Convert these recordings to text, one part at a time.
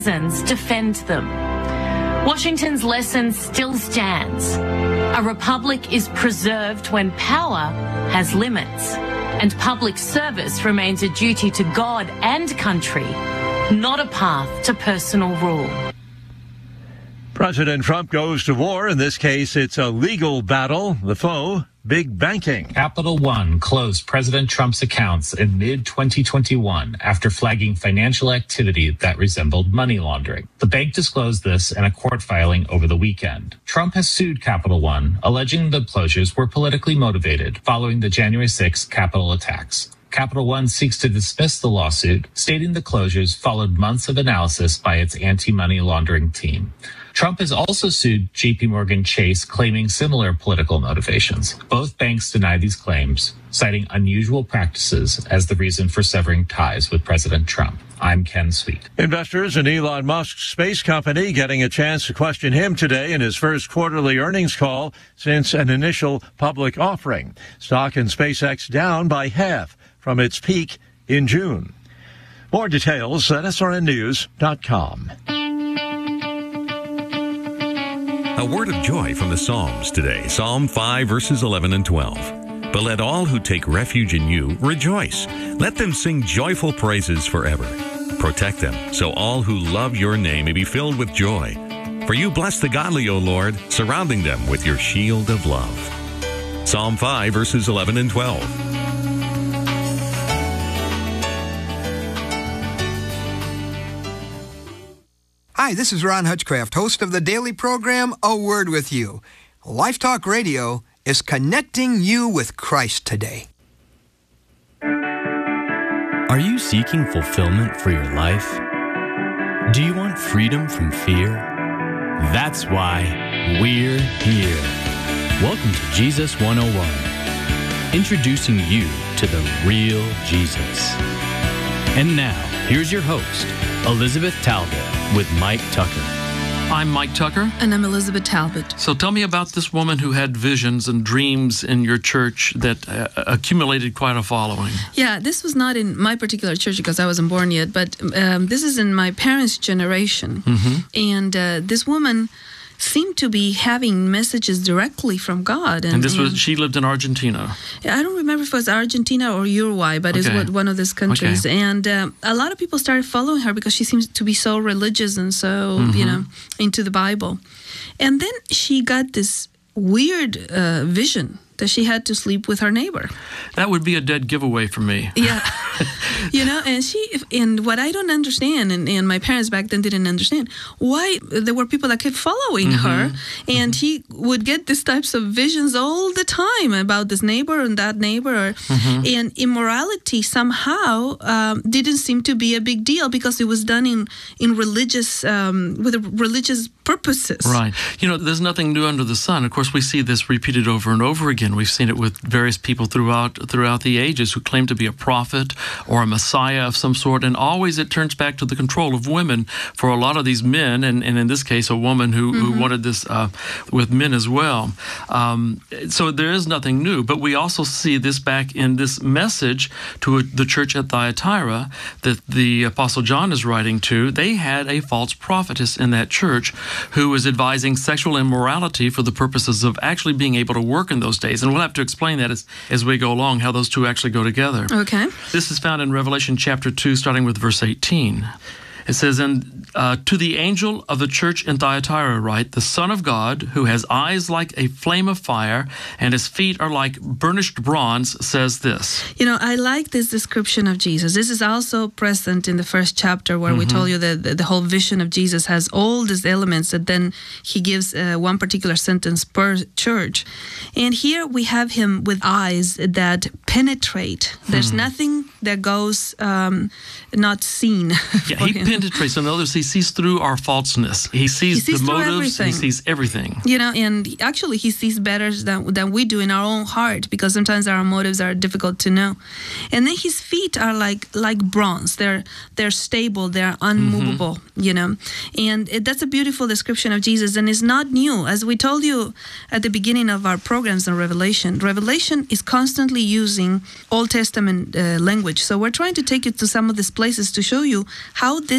defend them. Washington's lesson still stands. A republic is preserved when power has limits, and public service remains a duty to God and country, not a path to personal rule. President Trump goes to war. In this case, it's a legal battle. The foe, big banking. Capital One closed President Trump's accounts in mid-2021 after flagging financial activity that resembled money laundering. The bank disclosed this in a court filing over the weekend. Trump has sued Capital One, alleging the closures were politically motivated following the January 6th Capitol attacks. Capital One seeks to dismiss the lawsuit, stating the closures followed months of analysis by its anti-money laundering team. Trump has also sued JPMorgan Chase, claiming similar political motivations. Both banks deny these claims, citing unusual practices as the reason for severing ties with President Trump. I'm Ken Sweet. Investors in Elon Musk's space company getting a chance to question him today in his first quarterly earnings call since an initial public offering. Stock in SpaceX down by half from its peak in June. More details at srnnews.com. A word of joy from the Psalms today. Psalm 5, verses 11 and 12. But let all who take refuge in you rejoice. Let them sing joyful praises forever. Protect them, so all who love your name may be filled with joy. For you bless the godly, O Lord, surrounding them with your shield of love. Psalm 5, verses 11 and 12. Hi, this is Ron Hutchcraft, host of the daily program, A Word With You. Life Talk Radio is connecting you with Christ today. Are you seeking fulfillment for your life? Do you want freedom from fear? That's why we're here. Welcome to Jesus 101, introducing you to the real Jesus. And now, here's your host, Elizabeth Talbot, with Mike Tucker. I'm Mike Tucker. And I'm Elizabeth Talbot. So tell me about this woman who had visions and dreams in your church that accumulated quite a following. Yeah, this was not in my particular church because I wasn't born yet, but this is in my parents' generation. Mm-hmm. And this woman seemed to be having messages directly from God. And she lived in Argentina. I don't remember if it was Argentina or Uruguay, but it's one of those countries. Okay. And a lot of people started following her because she seems to be so religious and so, into the Bible. And then she got this weird vision that she had to sleep with her neighbor. That would be a dead giveaway for me. Yeah. And what I don't understand, and my parents back then didn't understand, why there were people that kept following her, and he would get these types of visions all the time about this neighbor and that neighbor. And immorality somehow didn't seem to be a big deal because it was done in religious, with religious purposes. Right. There's nothing new under the sun. Of course, we see this repeated over and over again. We've seen it with various people throughout the ages who claim to be a prophet or a messiah of some sort, and always it turns back to the control of women for a lot of these men, and in this case, a woman who wanted this with men as well. So there is nothing new, but we also see this back in this message to the church at Thyatira that the Apostle John is writing to. They had a false prophetess in that church who was advising sexual immorality for the purposes of actually being able to work in those days. And we'll have to explain that as we go along, how those two actually go together. Okay. This is found in Revelation chapter 2, starting with verse 18. It says, and to the angel of the church in Thyatira write, the Son of God, who has eyes like a flame of fire, and his feet are like burnished bronze, says this. I like this description of Jesus. This is also present in the first chapter where we told you that the whole vision of Jesus has all these elements that then he gives one particular sentence per church. And here we have him with eyes that penetrate. There's nothing that goes not seen. Yeah, he penetrates. In other words, he sees through our falseness. He sees the motives. He sees everything. And actually he sees better than we do in our own heart, because sometimes our motives are difficult to know. And then his feet are like bronze. They're stable. They're unmovable. And that's a beautiful description of Jesus, and it's not new. As we told you at the beginning of our programs on Revelation, Revelation is constantly using Old Testament language. So we're trying to take you to some of these places to show you how this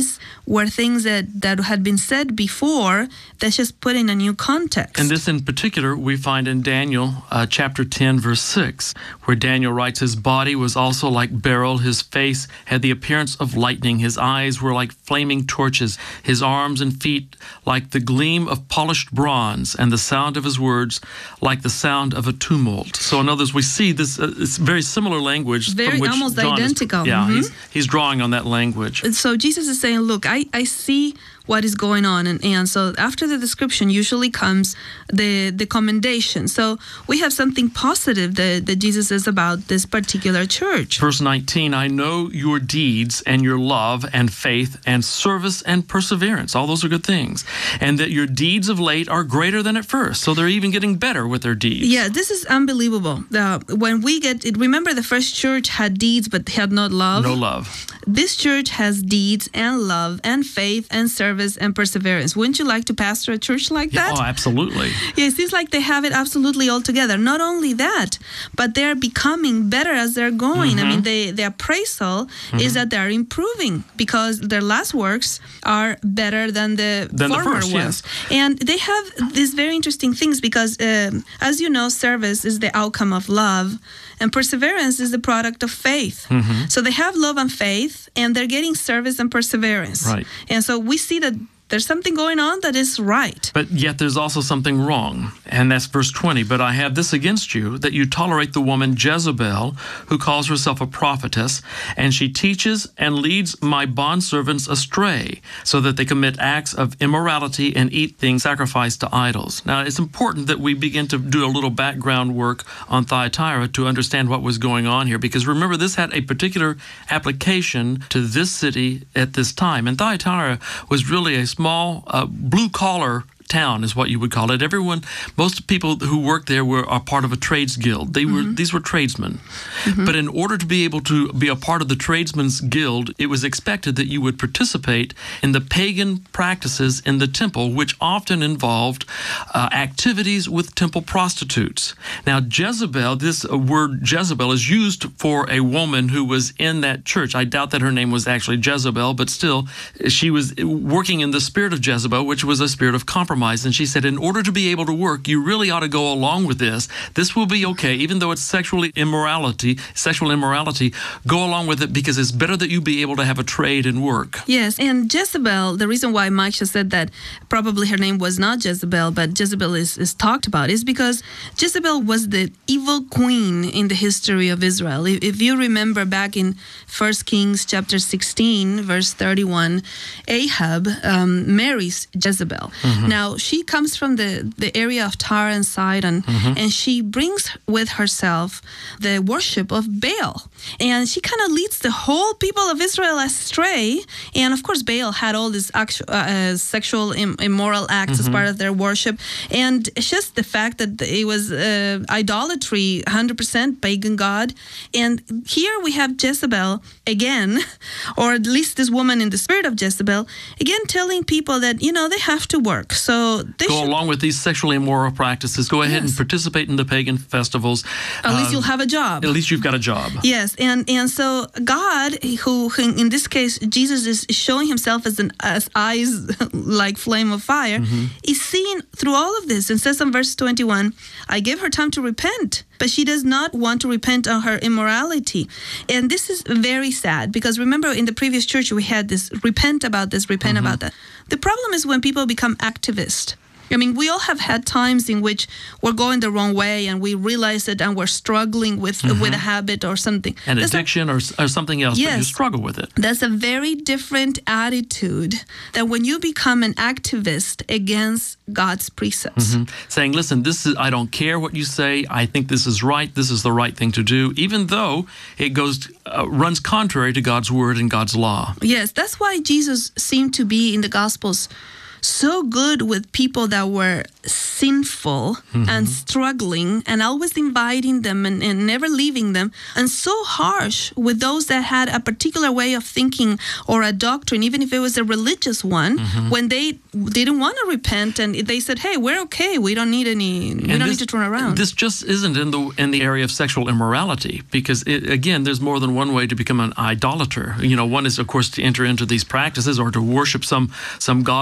these were things that had been said before, that's just put in a new context. And this in particular we find in Daniel chapter 10, verse 6, where Daniel writes, his body was also like beryl, his face had the appearance of lightning, his eyes were like flaming torches, his arms and feet like the gleam of polished bronze, and the sound of his words like the sound of a tumult. So in others, we see this it's very similar language. Very from which almost John identical. He's drawing on that language. So Jesus is saying, look, I see what is going on. And so after the description usually comes the commendation. So we have something positive that Jesus says about this particular church. Verse 19, I know your deeds and your love and faith and service and perseverance. All those are good things. And that your deeds of late are greater than at first. So they're even getting better with their deeds. Yeah, this is unbelievable. When we get it, remember the first church had deeds but had not love? No love. This church has deeds and love and faith and service and perseverance. Wouldn't you like to pastor a church like that? Oh, absolutely. Yeah, it seems like they have it absolutely all together. Not only that, but they're becoming better as they're going. I mean, the appraisal is that they're improving because their last works are better than the former first, ones. yes. And they have these very interesting things because, as you know, service is the outcome of love, and perseverance is the product of faith. So they have love and faith, and they're getting service and perseverance. Right. And so we see that there's something going on that is right. But yet there's also something wrong. And that's verse 20. But I have this against you, that you tolerate the woman Jezebel, who calls herself a prophetess, and she teaches and leads my bondservants astray, so that they commit acts of immorality and eat things sacrificed to idols. Now, it's important that we begin to do a little background work on Thyatira to understand what was going on here, because remember, this had a particular application to this city at this time. And Thyatira was really a small blue-collar town is what you would call it. Most people who worked there were a part of a trades guild. These were tradesmen. But in order to be able to be a part of the tradesmen's guild, it was expected that you would participate in the pagan practices in the temple, which often involved activities with temple prostitutes. Now, Jezebel, this word Jezebel is used for a woman who was in that church. I doubt that her name was actually Jezebel, but still, she was working in the spirit of Jezebel, which was a spirit of compromise. And she said, in order to be able to work, you really ought to go along with this. This will be okay, even though it's sexual immorality, go along with it because it's better that you be able to have a trade and work. Yes, and Jezebel, the reason why Mike just said that probably her name was not Jezebel, but Jezebel is talked about, is because Jezebel was the evil queen in the history of Israel. If you remember back in 1 Kings chapter 16, verse 31, Ahab marries Jezebel. Now, she comes from the area of Tyre and Sidon, and she brings with herself the worship of Baal. And she kind of leads the whole people of Israel astray. And of course, Baal had all these sexual immoral acts as part of their worship. And it's just the fact that it was idolatry, 100% pagan god. And here we have Jezebel again, or at least this woman in the spirit of Jezebel, again telling people that, they have to work. So they go along with these sexually immoral practices. Go ahead and participate in the pagan festivals. At least you'll have a job. At least you've got a job. Yes, and so God, who in this case Jesus is showing himself as eyes like flame of fire, is seen through all of this, and says in verse 21, I give her time to repent, but she does not want to repent on her immorality. And this is very sad, because remember in the previous church we had this repent about this, repent about that. The problem is when people become activists. I mean, we all have had times in which we're going the wrong way and we realize it and we're struggling with a habit or something. An addiction or something else, but you struggle with it. That's a very different attitude than when you become an activist against God's precepts. Saying, listen, I don't care what you say. I think this is right. This is the right thing to do, even though it runs contrary to God's word and God's law. Yes, that's why Jesus seemed to be in the Gospels so good with people that were sinful and struggling, and always inviting them and never leaving them, and so harsh with those that had a particular way of thinking or a doctrine, even if it was a religious one, when they didn't want to repent, and they said, "Hey, we're okay. We don't need to turn around." This just isn't in the area of sexual immorality, because again, there's more than one way to become an idolater. One is, of course, to enter into these practices or to worship some god